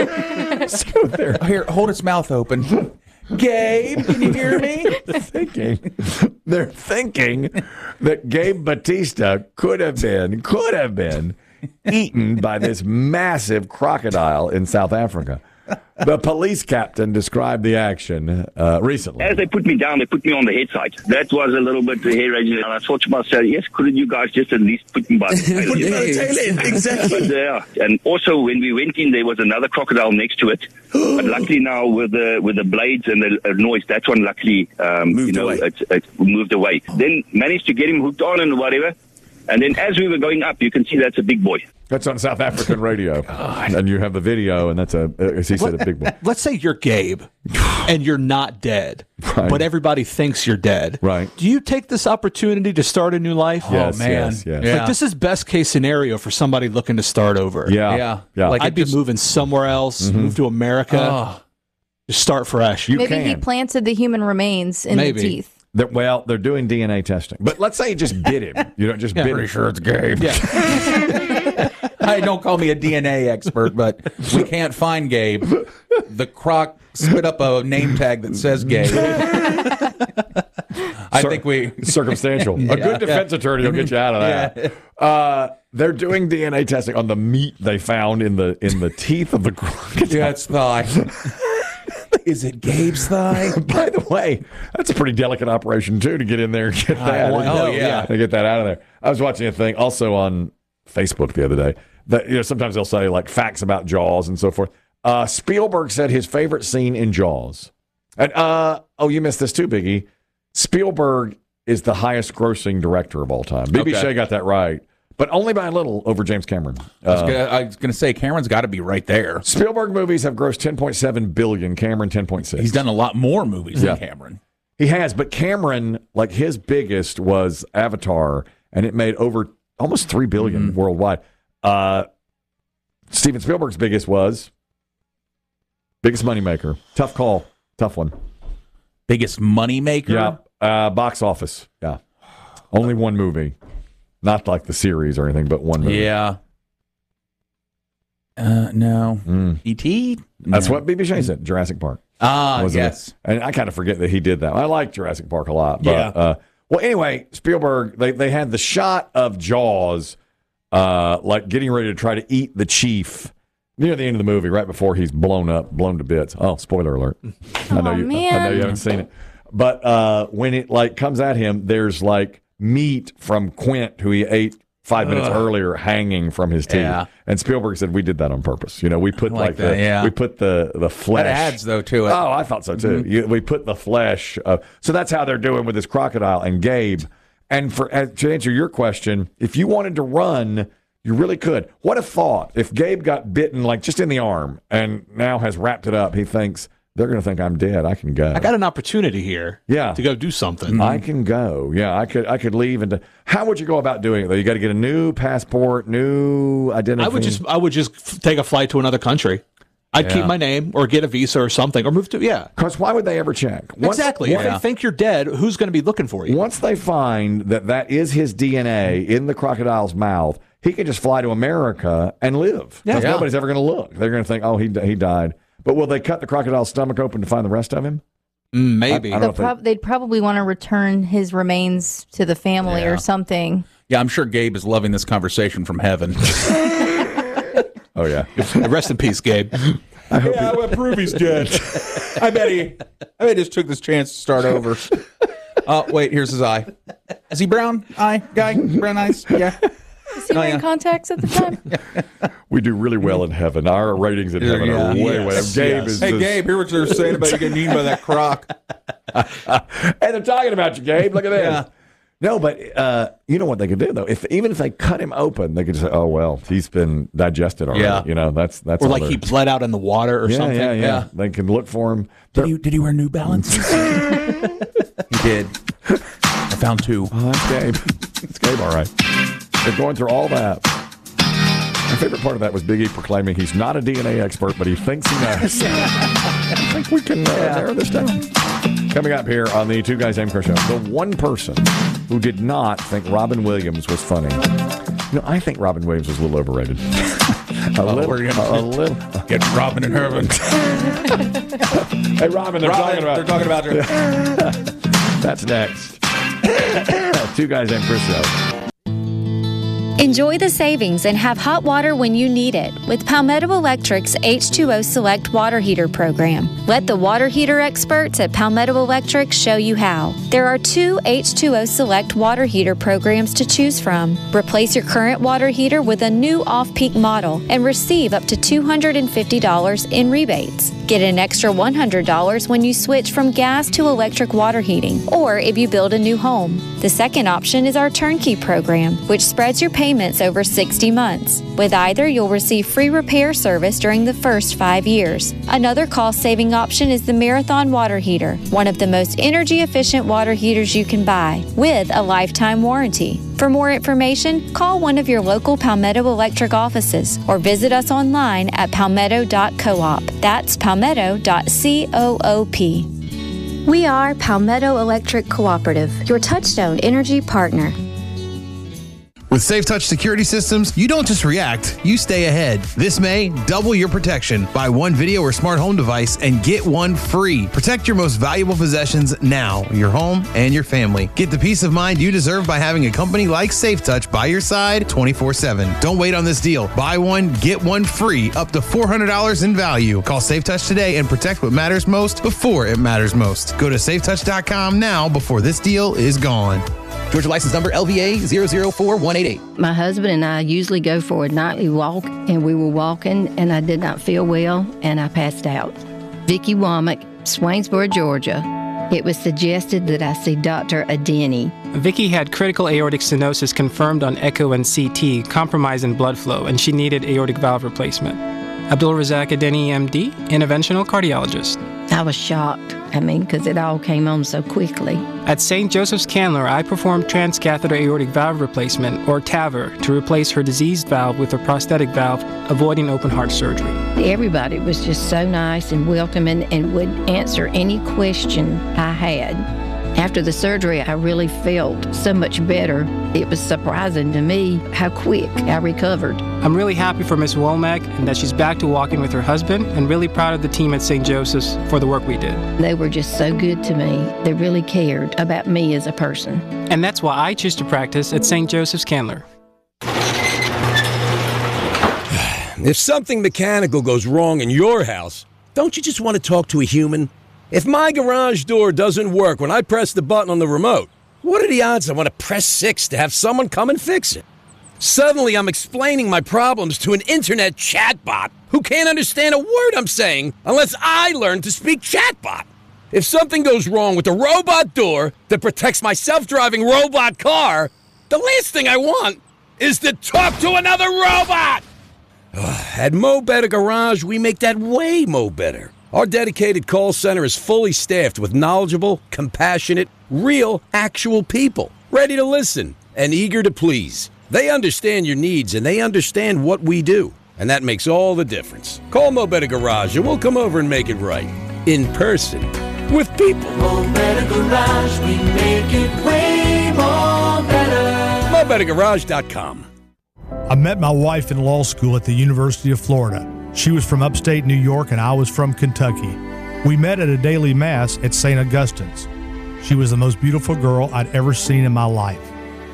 Here, hold its mouth open. Gabe, can you hear me? They're thinking that Gabe Batista could have been eaten by this massive crocodile in South Africa. The police captain described the action recently. As they put me down, they put me on the head side. That was a little bit hair-raising. And I thought to myself, yes, couldn't you guys just at least put me by the tail end? Exactly. But, and also, when we went in, there was another crocodile next to it. But luckily now, with the blades and the noise, that one luckily moved away. It moved away. Then managed to get him hooked on and whatever. And then as we were going up, you can see that's a big boy. That's on South African radio. And you have the video, and that's as he said, a big boy. Let's say you're Gabe, and you're not dead, but everybody thinks you're dead. Right. Do you take this opportunity to start a new life? Yes, oh, man. yes. Like, this is best case scenario for somebody looking to start over. Yeah. Like, I'd be moving somewhere else, move to America, just start fresh. Maybe he planted the human remains in the teeth. They're doing DNA testing. But let's say you just bit him. You don't just bit him. Pretty sure it's Gabe. Yeah. Hey, don't call me a DNA expert, but we can't find Gabe. The croc spit up a name tag that says Gabe. I think we... Circumstantial. A good defense attorney will get you out of that. Yeah. They're doing DNA testing on the meat they found in the teeth of the crocodile. Yeah, it's thigh. Is it Gabe's thigh? By the way, that's a pretty delicate operation, too, to get in there and get that. To get that out of there. I was watching a thing also on Facebook the other day that sometimes they'll say like facts about Jaws and so forth. Spielberg said his favorite scene in Jaws. And you missed this too, Biggie. Spielberg is the highest grossing director of all time. B.B. Shea got that right, but only by a little over James Cameron. I was going to say Cameron's got to be right there. Spielberg movies have grossed $10.7 billion. Cameron 10.6. He's done a lot more movies than Cameron. He has, but Cameron, like his biggest was Avatar, and it made over almost $3 billion worldwide. Steven Spielberg's biggest moneymaker. Tough call. Tough one. Biggest moneymaker? Yeah. Box office. Yeah. Only one movie. Not like the series or anything, but one movie. Yeah. No. E.T.? That's what B.B. Shea said. Jurassic Park. Yes. And I kind of forget that he did that. I like Jurassic Park a lot. But, well, anyway, Spielberg, they had the shot of Jaws like getting ready to try to eat the chief near the end of the movie, right before he's blown to bits. Oh, spoiler alert. I know you haven't seen it. But when it like comes at him, there's like meat from Quint, who he ate 5 minutes earlier, hanging from his teeth. Yeah. And Spielberg said, we did that on purpose. We put we put the flesh. That adds though to it. Oh, I thought so too. We put the flesh. So that's how they're doing with this crocodile and Gabe. And to answer your question, if you wanted to run, you really could. What a thought. If Gabe got bitten like just in the arm and now has wrapped it up, he thinks, they're going to think I'm dead. I can go. I got an opportunity here to go do something. I can go. Yeah, I could leave. How would you go about doing it, though? You got to get a new passport, new identity. I would just take a flight to another country. I'd keep my name or get a visa or something or move to, Because why would they ever check? Exactly. If they think you're dead, who's going to be looking for you? Once they find that is his DNA in the crocodile's mouth, he can just fly to America and live. Because nobody's ever going to look. They're going to think, oh, he died. But will they cut the crocodile's stomach open to find the rest of him? Maybe. They'd probably want to return his remains to the family or something. Yeah, I'm sure Gabe is loving this conversation from heaven. Oh, yeah. Rest in peace, Gabe. I would prove he's dead. I bet he just took this chance to start over. Oh, wait, here's his eye. Is he brown eye guy? Brown eyes? Yeah. Is he wearing contacts at the time? We do really well in heaven. Our ratings in heaven are way, way. Gabe is Hey, Gabe, hear what they're saying about you getting eaten by that croc. Hey, they're talking about you, Gabe. Look at this. Yeah. No, but you know what they could do, though? Even if they cut him open, they could say, oh, well, he's been digested already. Yeah. You know, that's or like he bled out in the water or something. Yeah. They can look for him. Did he wear New Balances? He did. I found 2. Oh, that's Gabe. It's Gabe, all right. They're going through all that. My favorite part of that was Big E proclaiming he's not a DNA expert, but he thinks he knows. I think we can narrow this down. Coming up here on the Two Guys Named Chris show, the one person who did not think Robin Williams was funny. You know, I think Robin Williams was a little overrated. a little. Get Robin in heaven. Hey, Robin, they're talking about you. That's next. Two Guys Named Chris show. Enjoy the savings and have hot water when you need it with Palmetto Electric's H2O Select Water Heater program. Let the water heater experts at Palmetto Electric show you how. There are 2 H2O Select water heater programs to choose from. Replace your current water heater with a new off-peak model and receive up to $250 in rebates. Get an extra $100 when you switch from gas to electric water heating or if you build a new home. The second option is our turnkey program, which spreads your payments over 60 months. With either, you'll receive free repair service during the first 5 years. Another cost-saving option is the Marathon water heater, one of the most energy-efficient water heaters you can buy, with a lifetime warranty. For more information, call one of your local Palmetto Electric offices or visit us online at palmetto.coop. That's palmetto.coop. We are Palmetto Electric Cooperative, your Touchstone Energy partner. With SafeTouch security systems, you don't just react, you stay ahead. This May, double your protection. Buy one video or smart home device and get one free. Protect your most valuable possessions now, your home and your family. Get the peace of mind you deserve by having a company like SafeTouch by your side 24/7. Don't wait on this deal. Buy one, get one free, up to $400 in value. Call SafeTouch today and protect what matters most before it matters most. Go to safetouch.com now before this deal is gone. Georgia license number LVA 004188. My husband and I usually go for a nightly walk, and we were walking, and I did not feel well, and I passed out. Vicki Womack, Swainsboro, Georgia. It was suggested that I see Dr. Adeni. Vicki had critical aortic stenosis confirmed on echo and CT, compromise in blood flow, and she needed aortic valve replacement. Abdul Razak Adeni, MD, interventional cardiologist. I was shocked, because it all came on so quickly. At St. Joseph's Candler, I performed transcatheter aortic valve replacement, or TAVR, to replace her diseased valve with a prosthetic valve, avoiding open heart surgery. Everybody was just so nice and welcoming and would answer any question I had. After the surgery, I really felt so much better. It was surprising to me how quick I recovered. I'm really happy for Ms. Womack and that she's back to walking with her husband, and really proud of the team at St. Joseph's for the work we did. They were just so good to me. They really cared about me as a person. And that's why I choose to practice at St. Joseph's Candler. If something mechanical goes wrong in your house, don't you just want to talk to a human? If my garage door doesn't work when I press the button on the remote, what are the odds I want to press 6 to have someone come and fix it? Suddenly, I'm explaining my problems to an internet chatbot who can't understand a word I'm saying unless I learn to speak chatbot. If something goes wrong with the robot door that protects my self-driving robot car, the last thing I want is to talk to another robot! At Mo Better Garage, we make that way mo better. Our dedicated call center is fully staffed with knowledgeable, compassionate, real, actual people, ready to listen and eager to please. They understand your needs and they understand what we do, and that makes all the difference. Call Mo Better Garage and we'll come over and make it right. In person. With people. Mo Better Garage, we make it way more better. MoBetterGarage.com. I met my wife in law school at the University of Florida. She was from upstate New York and I was from Kentucky. We met at a daily mass at St. Augustine's. She was the most beautiful girl I'd ever seen in my life.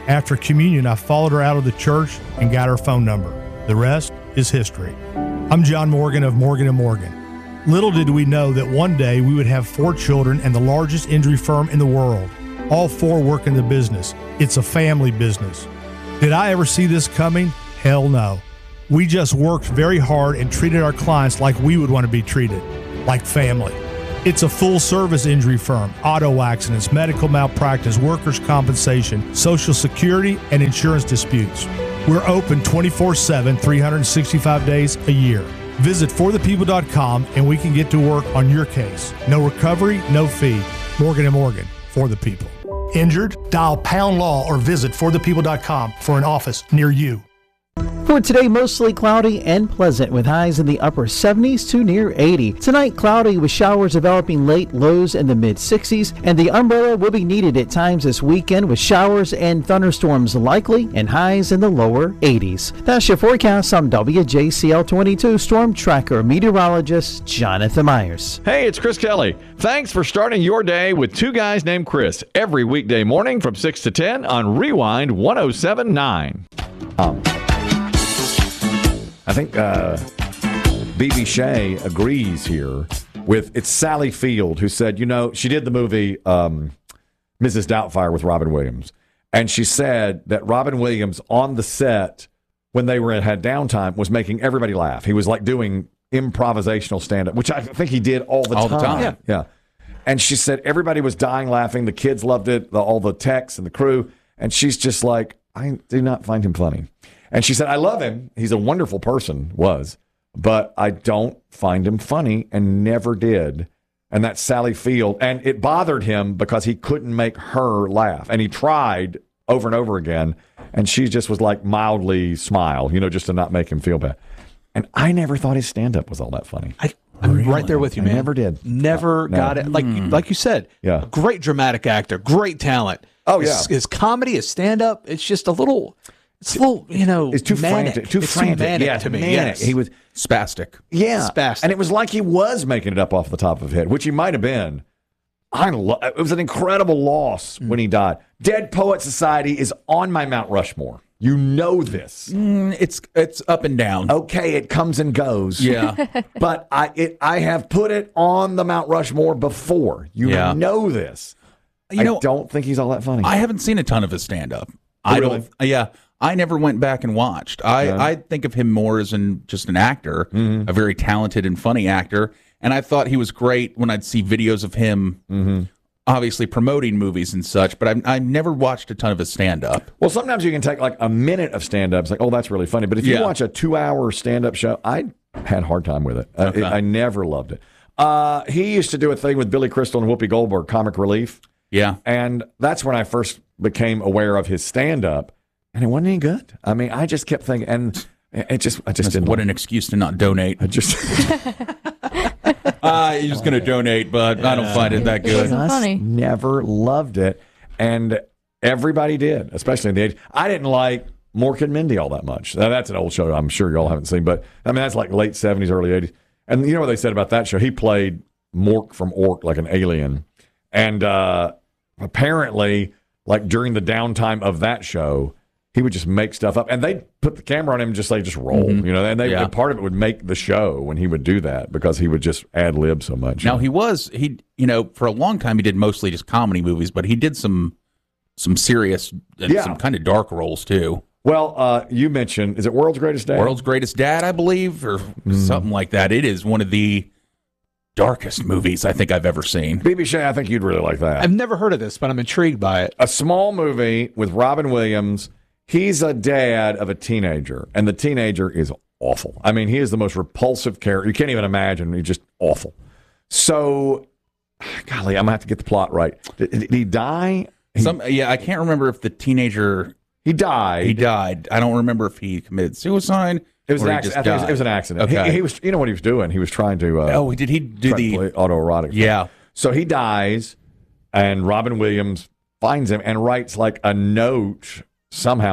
After communion, I followed her out of the church and got her phone number. The rest is history. I'm John Morgan of Morgan & Morgan. Little did we know that one day we would have 4 children and the largest injury firm in the world. All 4 work in the business. It's a family business. Did I ever see this coming? Hell no. We just worked very hard and treated our clients like we would want to be treated, like family. It's a full-service injury firm, auto accidents, medical malpractice, workers' compensation, Social Security, and insurance disputes. We're open 24/7, 365 days a year. Visit forthepeople.com and we can get to work on your case. No recovery, no fee. Morgan & Morgan, for the people. Injured? Dial Pound Law or visit forthepeople.com for an office near you. For today, mostly cloudy and pleasant with highs in the upper 70s to near 80. Tonight, cloudy with showers developing late, lows in the mid-60s, and the umbrella will be needed at times this weekend with showers and thunderstorms likely and highs in the lower 80s. That's your forecast. I'm WJCL 22 Storm Tracker meteorologist Jonathan Myers. Hey, it's Chris Kelly. Thanks for starting your day with 2 guys named Chris every weekday morning from 6 to 10 on Rewind 107.9. I think B.B. Shea agrees here with, it's Sally Field who said, she did the movie Mrs. Doubtfire with Robin Williams. And she said that Robin Williams on the set, when they had downtime, was making everybody laugh. He was like doing improvisational stand-up, which I think he did all the time. Yeah. And she said everybody was dying laughing. The kids loved it, all the techs and the crew. And she's just like, I do not find him funny. And she said, I love him. He's a wonderful person, but I don't find him funny and never did. And that's Sally Field. And it bothered him because he couldn't make her laugh. And he tried over and over again. And she just was like mildly smile, just to not make him feel bad. And I never thought his stand-up was all that funny. I'm right there with you, man. I never did. Never got it. Like you said, a great dramatic actor, great talent. Oh, yeah. His comedy, his stand-up, it's just a little... It's a little, it's too manic. Too frantic. Manic to me. Manic. Yes. He was spastic. Yeah. Spastic. And it was like he was making it up off the top of his head, which he might have been. It was an incredible loss when he died. Dead Poet Society is on my Mount Rushmore. You know this. It's up and down. Okay, it comes and goes. Yeah. But I have put it on the Mount Rushmore before. You know this. I don't think he's all that funny. I haven't seen a ton of his stand-up. Really? I never went back and watched. I think of him more as just an actor, a very talented and funny actor. And I thought he was great when I'd see videos of him, obviously promoting movies and such. But I never watched a ton of his stand-up. Well, sometimes you can take like a minute of stand-up. It's like, oh, that's really funny. But if you watch a 2-hour stand-up show, I had a hard time with it. Okay. I never loved it. He used to do a thing with Billy Crystal and Whoopi Goldberg, Comic Relief. Yeah. And that's when I first became aware of his stand-up. And it wasn't any good. I mean, I just kept thinking, and I just didn't. What an excuse to not donate. I just. You're just going to donate, but I don't find it that good. I never loved it. And everybody did, especially in the age. I didn't like Mork and Mindy all that much. Now, that's an old show I'm sure y'all haven't seen, but I mean, that's like late 70s, early 80s. And you know what they said about that show? He played Mork from Ork, like an alien. And apparently, like during the downtime of that show, he would just make stuff up, and they'd put the camera on him and just roll, and part of it would make the show when he would do that because he would just ad lib so much. Now he for a long time he did mostly just comedy movies, but he did some serious and some kind of dark roles too. Well, you mentioned, is it World's Greatest Dad? World's Greatest Dad, I believe, or something like that. It is one of the darkest movies I think I've ever seen. B.B. Shea, I think you'd really like that. I've never heard of this, but I'm intrigued by it. A small movie with Robin Williams. He's a dad of a teenager, and the teenager is awful. I mean, he is the most repulsive character. You can't even imagine. He's just awful. So, golly, I'm going to have to get the plot right. Did he die? I can't remember if the teenager... He died. He died. I don't remember if he committed suicide. It was an accident. It was an accident. Okay. He was. You know what he was doing? He was trying to. Did he do the autoerotic? Yeah. So he dies, and Robin Williams finds him and writes like a note somehow,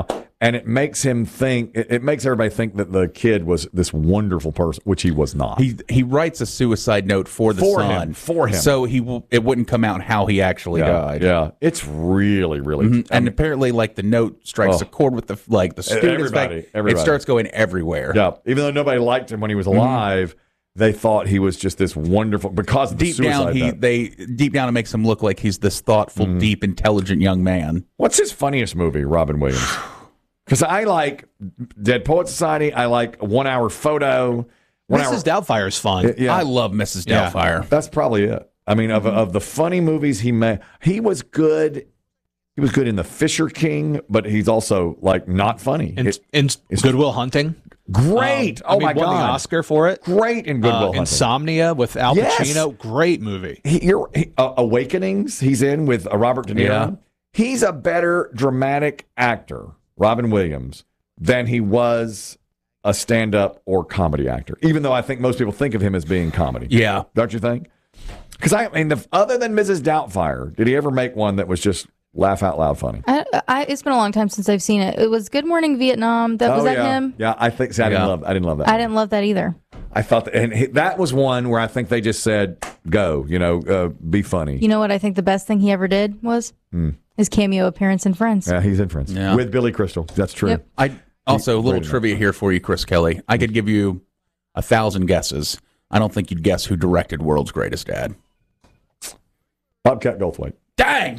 And it makes him think. It makes everybody think that the kid was this wonderful person, which he was not. He writes a suicide note for the son, for him, so it wouldn't come out how he actually died. Yeah, it's really, really, and apparently, like the note strikes a chord with the students. Everybody. It starts going everywhere. Yeah, even though nobody liked him when he was alive, they thought he was just this wonderful because of the suicide note. Deep down, it makes him look like he's this thoughtful, deep, intelligent young man. What's his funniest movie, Robin Williams? Because I like Dead Poet Society. I like 1 Hour Photo. Mrs. Doubtfire's fun. I love Mrs. Doubtfire. That's probably it. I mean, of the funny movies he made, he was good. He was good in The Fisher King, but he's also like not funny. In Good Will Hunting, great. My God, won the Oscar for it. Great in Good Will Hunting. Insomnia with Al Pacino, great movie. Awakenings, he's in with Robert De Niro. Yeah. He's a better dramatic actor, Robin Williams, than he was a stand-up or comedy actor. Even though I think most people think of him as being comedy. Yeah, don't you think? Because other than Mrs. Doubtfire, did he ever make one that was just laugh out loud funny? It's been a long time since I've seen it. It was Good Morning Vietnam. Was that him? Yeah, I think. I didn't love that. I didn't love that either. I thought that was one where I think they just said, "Go, be funny." You know what I think the best thing he ever did was his cameo appearance in Friends. Yeah, he's in Friends with Billy Crystal. That's true. Yep. Also, a little trivia here for you, Chris Kelly. I could give you 1,000 guesses. I don't think you'd guess who directed World's Greatest Dad. Bobcat Goldthwait. Dang!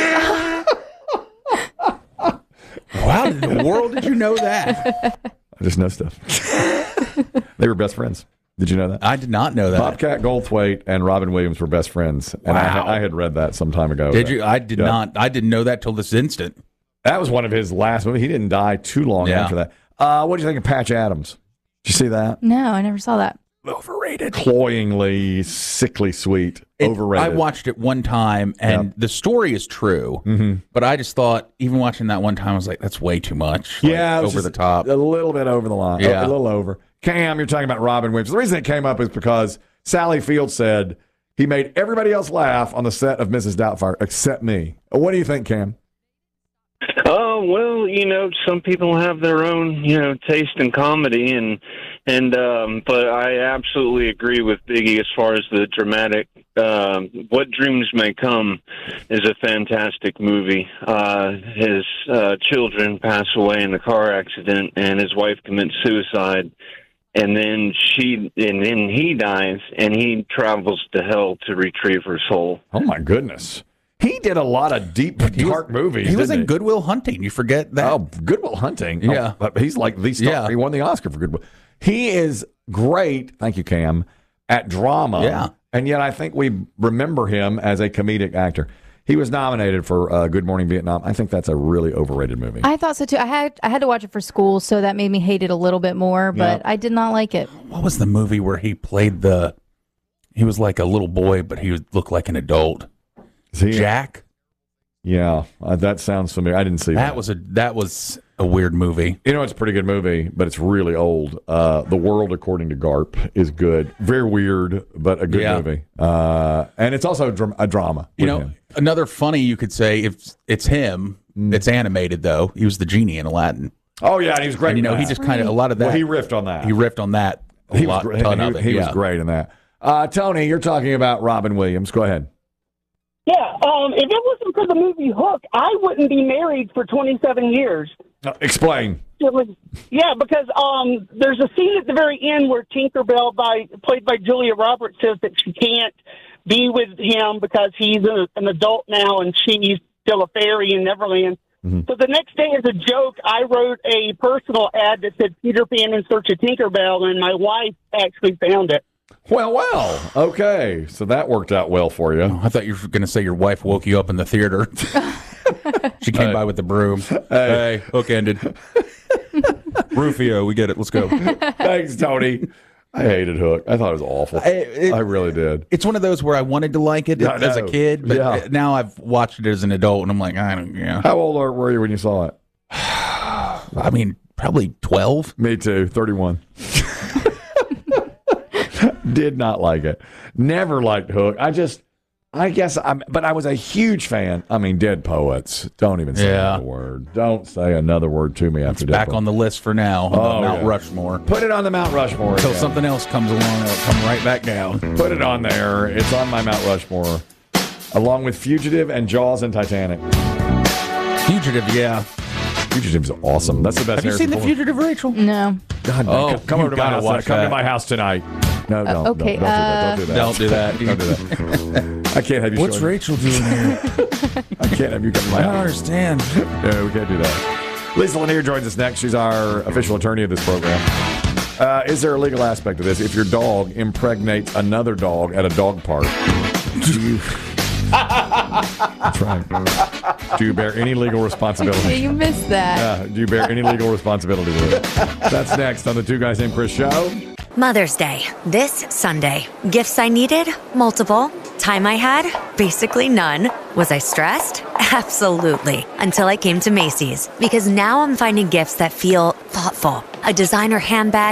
How in the world did you know that? I just know stuff. They were best friends. Did you know that? I did not know that. Bobcat Goldthwait and Robin Williams were best friends. And I had read that some time ago. Did you? I did not. I didn't know that till this instant. That was one of his last movies. He didn't die too long after that. What do you think of Patch Adams? Did you see that? No, I never saw that. Overrated. Cloyingly, sickly sweet. Overrated. I watched it one time, and the story is true, but I just thought, even watching that one time, I was like, that's way too much. Over the top. A little bit over the line. Yeah. A little over. Cam, you're talking about Robin Williams. The reason it came up is because Sally Field said he made everybody else laugh on the set of Mrs. Doubtfire except me. What do you think, Cam? Oh, well, some people have their own, taste in comedy, but I absolutely agree with Biggie as far as the dramatic, What Dreams May Come is a fantastic movie. His children pass away in a car accident, and his wife commits suicide, and then he dies, and he travels to hell to retrieve her soul. Oh, my goodness. He did a lot of deep, dark movies. He was in Good Will Hunting. You forget that? Oh, Good Will Hunting. Yeah. Oh, he's like the star. Yeah. He won the Oscar for Good Will. He is great, thank you, Cam, at drama. Yeah. And yet I think we remember him as a comedic actor. He was nominated for Good Morning Vietnam. I think that's a really overrated movie. I thought so, too. I had to watch it for school, so that made me hate it a little bit more, but I did not like it. What was the movie where he played he was like a little boy, but he looked like an adult? Jack? Yeah, that sounds familiar. I didn't see that. That was a weird movie. It's a pretty good movie, but it's really old. The World According to Garp is good. Very weird, but a good movie. And it's also a drama. Another funny, you could say, if it's him, it's animated, though. He was the genie in Aladdin. Oh, yeah, and he was great. And, he just kind of, a lot of that. Well, he riffed on that. He riffed on that. He was great in that. Tony, you're talking about Robin Williams. Go ahead. Yeah, if it wasn't for the movie Hook, I wouldn't be married for 27 years. Explain. Because there's a scene at the very end where Tinkerbell, played by Julia Roberts, says that she can't be with him because he's an adult now and she's still a fairy in Neverland. Mm-hmm. So the next day, as a joke, I wrote a personal ad that said Peter Pan in Search of Tinkerbell, and my wife actually found it. Well. Okay. So that worked out well for you. I thought you were going to say your wife woke you up in the theater. She came by with the broom. Hey, Hook ended. Rufio, we get it. Let's go. Thanks, Tony. I hated Hook. I thought it was awful. I really did. It's one of those where I wanted to like it as a kid, but now I've watched it as an adult, and I'm like, I don't. How old were you when you saw it? I mean, probably 12. Me too. 31. Did not like it. Never liked Hook. I guess but I was a huge fan. I mean, Dead Poets. Don't even say another word. Don't say another word to me after It's Dead back on the list for now. Mount Rushmore. Put it on the Mount Rushmore. Until again. something else comes along, it'll come right back down. Put it on there. It's on my Mount Rushmore, along with Fugitive and Jaws and Titanic. Fugitive, yeah. Fugitive's awesome. That's the best. Have you seen The Fugitive, Rachel? No. God, come over to my house. Come to my house tonight. No, don't. Okay, Don't do that. Don't do that. Don't do that. I can't have you. What's showing- Rachel doing here? I can't have you come to my I house. don't understand. Yeah, we can't do that. Lisa Lanier joins us next. She's our official attorney of this program. Is there a legal aspect to this? If your dog impregnates another dog at a dog park, do you... That's right. Do you bear any legal responsibility? You missed that. Do you bear any legal responsibility with it? That's next on the Two Guys Named Chris show. Mother's Day, this Sunday. Gifts I needed? Multiple. Time I had? Basically none. Was I stressed? Absolutely. Until I came to Macy's. Because now I'm finding gifts that feel thoughtful. A designer handbag